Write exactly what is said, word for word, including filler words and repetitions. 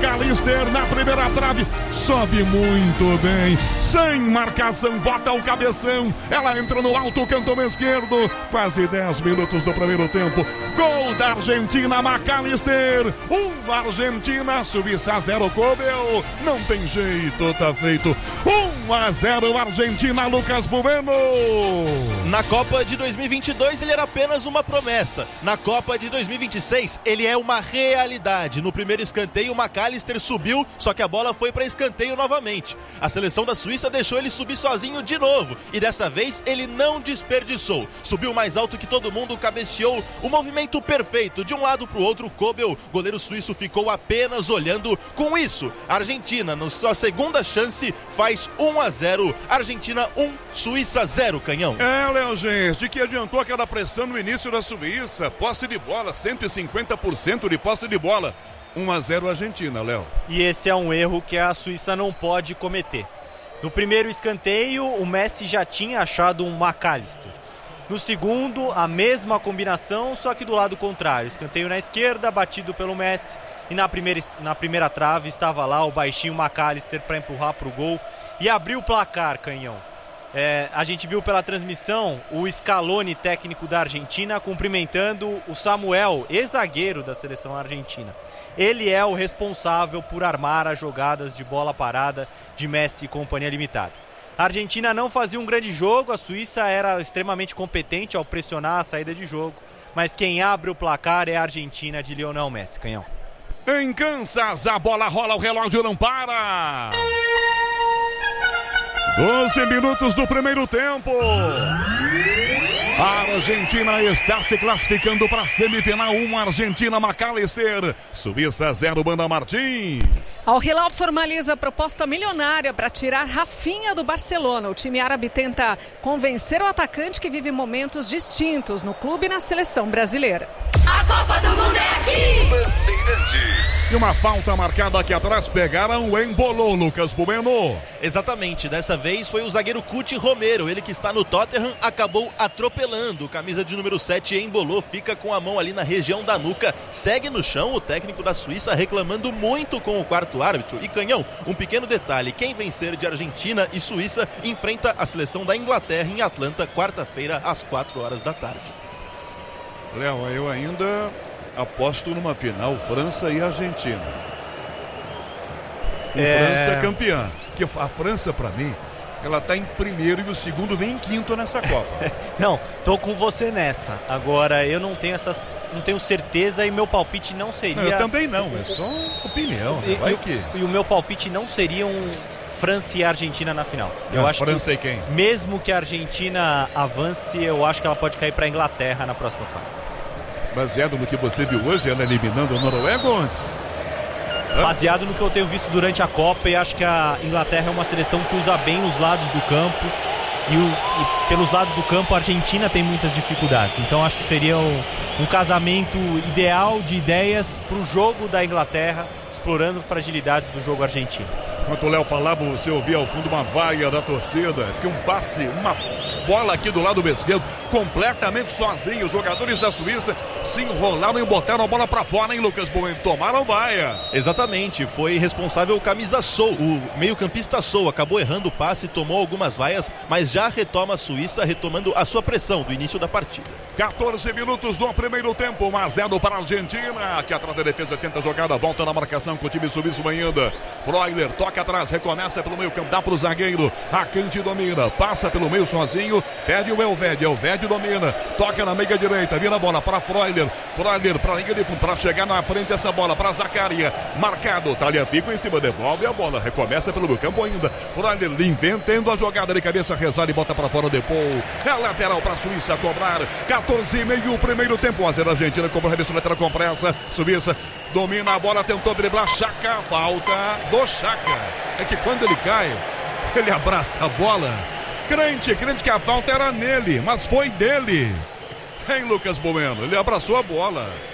McAllister na primeira trave, sobe muito bem, sem marcação, bota o cabeção, ela entra no alto canto esquerdo, quase dez minutos do primeiro tempo, gol da Argentina, McAllister, um Argentina, Suíça zero, Cobel, não tem jeito, tá feito, um a zero Argentina, Lucas Bueno. Na Copa de dois mil e vinte e dois ele era apenas uma promessa, na Copa de dois mil e vinte e seis ele é uma realidade. No primeiro escanteio o McAllister subiu, só que a bola foi para escanteio novamente. A seleção da Suíça deixou ele subir sozinho de novo e dessa vez ele não desperdiçou, subiu mais alto que todo mundo, cabeceou, o movimento perfeito de um lado para o outro. Kobel, goleiro suíço, ficou apenas olhando. Com isso, a Argentina, na sua segunda chance, faz um a zero, Argentina um, Suíça zero, Canhão. É, Léo, gente, que adiantou aquela pressão no início da Suíça, posse de bola, cento e cinquenta por cento de posse de bola, um a zero Argentina, Léo. E esse é um erro que a Suíça não pode cometer. No primeiro escanteio, o Messi já tinha achado um McAllister. No segundo, a mesma combinação, só que do lado contrário. Escanteio na esquerda, batido pelo Messi. E na primeira, na primeira trave estava lá o baixinho McAllister para empurrar para o gol e abrir o placar, Canhão. É, a gente viu pela transmissão o Scaloni, técnico da Argentina, cumprimentando o Samuel, ex-zagueiro da seleção argentina. Ele é o responsável por armar as jogadas de bola parada de Messi e companhia limitada. A Argentina não fazia um grande jogo, a Suíça era extremamente competente ao pressionar a saída de jogo, mas quem abre o placar é a Argentina de Lionel Messi, Canhão. Em Kansas, a bola rola, o relógio não para. doze minutos do primeiro tempo. A Argentina está se classificando para a semifinal. um Argentina, McAllister. Suíça zero, Banda Martins. Al Hilal formaliza a proposta milionária para tirar Rafinha do Barcelona. O time árabe tenta convencer o atacante que vive momentos distintos no clube e na seleção brasileira. A Copa do Mundo é aqui! Bandeirantes. E uma falta marcada aqui atrás, pegaram o Embolou, Lucas Bueno. Exatamente, dessa vez foi o zagueiro Cuti Romero, ele que está no Tottenham, acabou atropelando. Camisa de número sete, Embolou, fica com a mão ali na região da nuca, segue no chão. O técnico da Suíça reclamando muito com o quarto árbitro. E Canhão, um pequeno detalhe, quem vencer de Argentina e Suíça enfrenta a seleção da Inglaterra em Atlanta, quarta-feira, às quatro horas da tarde. Léo, eu ainda aposto numa final França e Argentina. Com É... França campeã. Porque a França, pra mim, ela tá em primeiro e o segundo vem em quinto nessa Copa. Não, tô com você nessa. Agora, eu não tenho essas, não tenho certeza e meu palpite não seria... Não, eu também não, é só opinião. E, vai e, que... e o meu palpite não seria um França e Argentina na final. Eu ah, acho França que, e quem? mesmo que a Argentina avance, eu acho que ela pode cair para a Inglaterra na próxima fase. Baseado no que você viu hoje, ela eliminando a Noruega ou antes? Baseado no que eu tenho visto durante a Copa, e acho que a Inglaterra é uma seleção que usa bem os lados do campo. E, o, e pelos lados do campo a Argentina tem muitas dificuldades. Então acho que seria um, um casamento ideal de ideias para o jogo da Inglaterra, explorando fragilidades do jogo argentino. Enquanto o Léo falava, você ouvia ao fundo uma vaia da torcida, que um passe, uma bola aqui do lado esquerdo, completamente sozinho. Os jogadores da Suíça se enrolaram e botaram a bola para fora, hein, Lucas Bueno? Tomaram vaia. Exatamente, foi responsável o camisa Sou, o meio-campista Sou, acabou errando o passe, tomou algumas vaias, mas já retoma a Suíça, retomando a sua pressão do início da partida. quatorze minutos do primeiro tempo, um a zero para a Argentina, aqui atrás da defesa tenta a jogada, volta na marcação com o time suíço ainda. Freuler toca atrás, recomeça pelo meio campo, dá para o zagueiro, Akanji domina, passa pelo meio sozinho, pede o Elvedi, Elvedi domina, toca na meia direita, vira a bola para Freuler, Freuler para a linha de fundo, para chegar na frente essa bola para Zaccaria, marcado, Tagliafico em cima, devolve a bola, recomeça pelo meio campo ainda, Freuler inventando a jogada de cabeça, rezar e bota para fora depois, é lateral para a Suíça cobrar, quatorze e meio, primeiro tempo, a zero Argentina, cobra a reversa lateral com pressa, Suíça domina a bola, tentou driblar, Chaka, falta do Chaka, é que quando ele cai, ele abraça a bola, crente, crente que a falta era nele, mas foi dele, hein, Lucas Bueno, ele abraçou a bola.